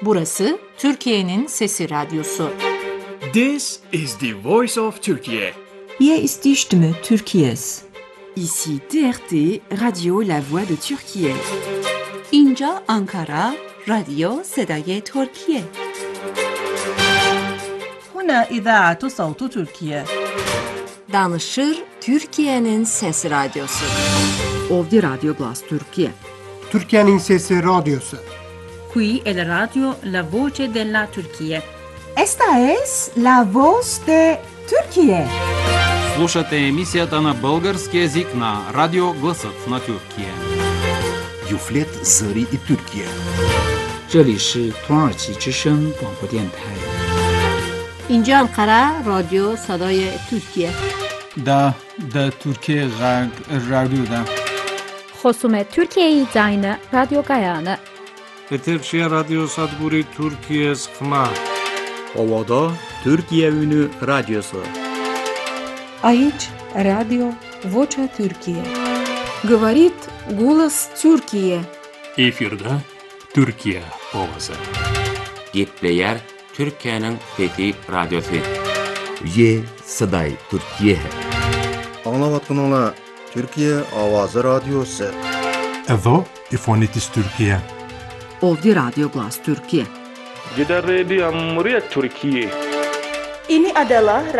Burası Türkiye'nin Sesi Radyosu. This is the voice of Turkey. Hier ist die Stimme Türkiye's. Ici TRT, Radio La Voix de Türkiye. اینجا آنکارا، رادیو صدای ترکیه. هنا إذاعة صوت تركيا. Danışır Türkiye'nin Sesi Radyosu. Ovdje Radio Glas Türkiye. Türkiye'nin Sesi Radyosu. Qui è la radio La Voce della Turchia. Esta es la voz de Türkiye. Слушате емисията на български език на Радио Гласът на Türkiye. Юфлет Зări и Türkiye. 这里是土耳其之声广播电台。 اینجا انقره رادیو صدای ترکیه. دا ترکیه رادیو خصوم Türkiye Zayne Radyo Gayane. Eterşehir Radyo Sadburi Türkiye Sıkma. Ovada Türkiye Ünü Radyosu. Aici Radio Vocea Türkiye. Говорит голос Türkiye. Efirde Türkiye ovası. Gitleyer Türkiye'nin Fethi Radyosu. Ye Saday Türkiye. Anlavatkanlar Türkiye Avazı Radyosu. Evo İfonitis Türkiye. Ovdje Radio Glas Türkiye. Gider Radio Cumhuriyet Türkiye. Ini adalah